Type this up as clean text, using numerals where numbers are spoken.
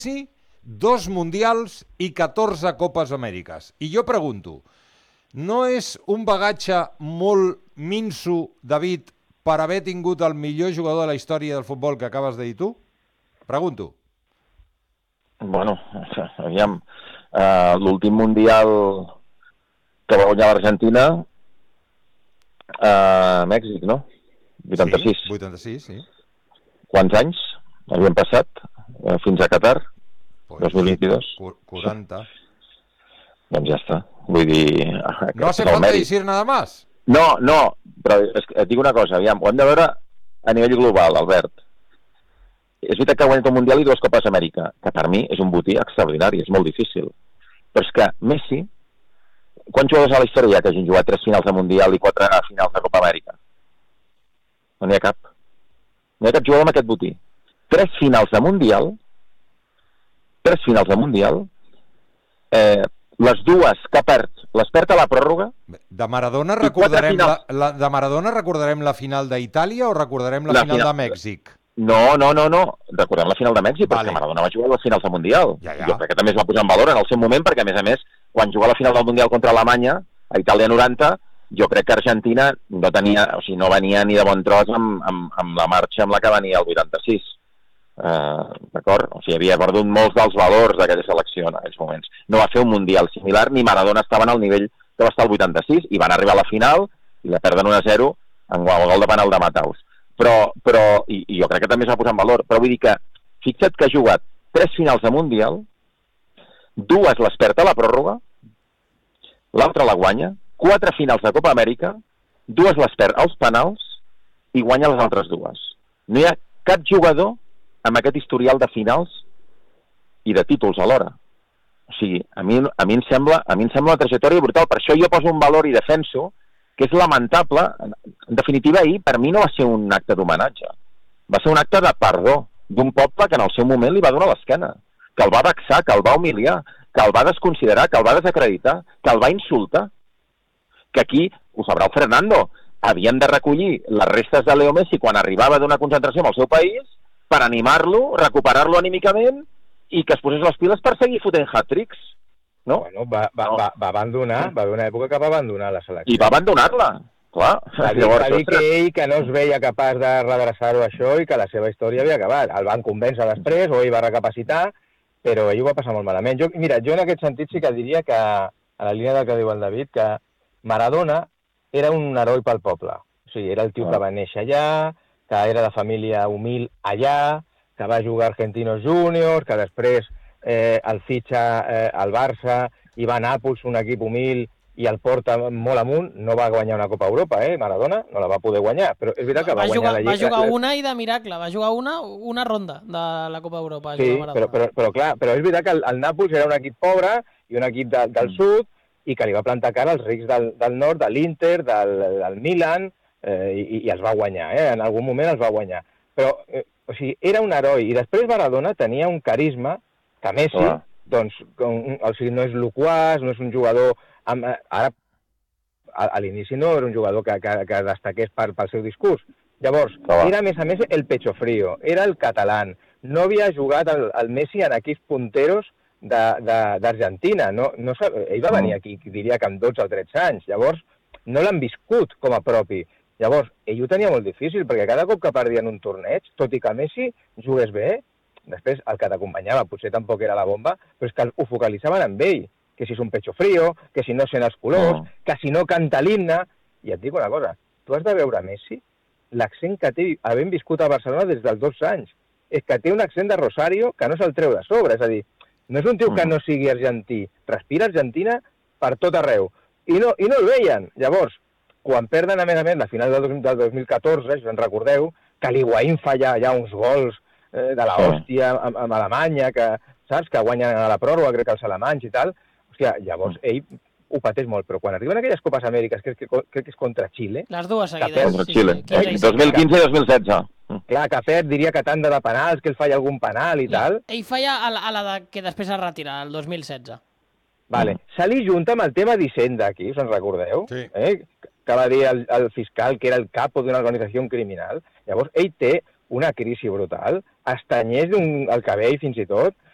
Messi, 2 Mundials i 14 Copes Amèriques. I jo pregunto, no és un bagatge molt minso, David, per haver tingut el millor jugador de la història del futbol que acabes de dir tu? Pregunto. Bueno, aviam, l'últim Mundial que va guanyar l'Argentina a Mèxic, no? 86. Sí, 86, sí. Quants anys havien passat fins a Qatar? 2022. 40. Doncs ja està. Vull dir... No hace falta decir nada más. No, però et dic una cosa, aviam, ho hem de veure a nivell global, Albert. És veritat que ha guanyat un Mundial i 2 Copes Amèrica, que per mi és un botí extraordinari, és molt difícil. Però és que Messi, quants jugadors a la història hi ha que hagin jugat 3 finals de Mundial i 4 finals de Copa Amèrica? No n'hi ha cap. No hi ha cap jugador amb aquest botí. 3 finals de Mundial, les dues que les perd a la pròrroga. De Maradona recordarem la final d'Itàlia o recordarem la final de Mèxic? No. Recordem la final de Mèxic, perquè Maradona va jugar a les finals del Mundial. Ja. Jo crec que també es va posar en valor en el seu moment, perquè a més, quan jugava la final del Mundial contra Alemanya, a Itàlia 90, jo crec que Argentina no venia ni de bon tros amb la marxa amb la que venia el 86. D'acord? O sigui, havia perdut molts dels valors d'aquella selecció en aquells moments. No va fer un Mundial similar, ni Maradona estava al nivell que va estar el 86, i van arribar a la final i la perden 1-0 en gol de penal de Mataus. Però jo crec que també es va posar en valor. Però vull dir que, fixa't que ha jugat 3 finals de Mundial, 2 les perd a la pròrroga, l'altra la guanya, 4 finals de Copa Amèrica, 2 les perd als penals i guanya les altres 2. No hi ha cap jugador amb aquest historial de finals i de títols alhora. O sigui, a mi em sembla una trajectòria brutal. Per això jo poso un valor i defenso que és lamentable. En definitiva, ahir, per mi no va ser un acte d'homenatge. Va ser un acte de perdó d'un poble que en el seu moment li va donar l'esquena, que el va vexar, que el va humiliar, que el va desconsiderar, que el va desacreditar, que el va insultar. Que aquí, ho sabrà el Fernando, havíem de recollir les restes de Leo Messi quan arribava d'una concentració en el seu país per animar-lo, recuperar-lo anímicament i que es posés les piles per seguir fotent hat-tricks. No? Bueno, va abandonar, va haver una època que va abandonar la selecció. I va abandonar-la, clar. Va dir que ell que no es veia capaç de redreçar-ho això i que la seva història havia acabat. El van convèncer després, o ell va recapacitar, però ell ho va passar molt malament. Jo en aquest sentit sí que diria que, a la línia del que diu el David, que Maradona era un heroi pel poble. O sigui, era el tio que va néixer allà, que era de família humil allà, que va jugar a Argentinos Juniors, que després el fitxa al Barça i va a Nàpols, un equip humil, i el porta molt amunt. No va guanyar una Copa Europa, Maradona, no la va poder guanyar, però és veritat que va guanyar la Lliga. Va jugar una i de miracle, va jugar una ronda de la Copa Europa. Sí, però clar, però és veritat que el Nàpols era un equip pobre i un equip del sud i que li va plantar cara als rics del nord, de l'Inter, del Milan, i els va guanyar, en algun moment els va guanyar. Però, o sigui, era un heroi, i després Maradona tenia un carisma que Messi, doncs, o sigui, no és loquaç, no és un jugador... Ara, a l'inici no era un jugador que destaqués pel seu discurs. Llavors, era, a més, el pecho frío, era el català. No havia jugat el Messi en equips punteros d'Argentina. Ell va venir aquí, diria que amb 12 o 13 anys. Llavors, no l'han viscut com a propi. Llavors, ell ho tenia molt difícil, perquè cada cop que perdien un torneig, tot i que Messi jugués bé, després el que t'acompanyava potser tampoc era la bomba, però és que ho focalitzaven amb ell, que si és un pecho frío, que si no sent els colors, que si no canta l'himne. I et dic una cosa, tu has de veure Messi, l'accent que té, havent viscut a Barcelona des dels 12 anys, és que té un accent de Rosario que no se'l treu de sobre, és a dir, no és un tio que no sigui argentí, respira Argentina per tot arreu, i no el veien. Llavors, quan perden, a més, la final del 2014, si us en recordeu, que l'Higuaín fa ja uns gols de l'hòstia amb Alemanya, saps, que guanyen a la pròrroga, crec que els alemanys i tal, hòstia, llavors ell ho pateix molt, però quan arriben aquelles Copes Amèriques, crec que és contra Xile... Les dues seguides. Contra Xile, 2015 i 2016. Clar, que perd, diria que tanda de penals, que ell falla algun penal i tal... Ell falla a la que després es retira, el 2016. Vale. Se li junta amb el tema d'Hisenda, aquí, us en recordeu? Sí. Que va dir el fiscal que era el capo d'una organització criminal. Llavors, ell té una crisi brutal, es tenyeix el cabell fins i tot,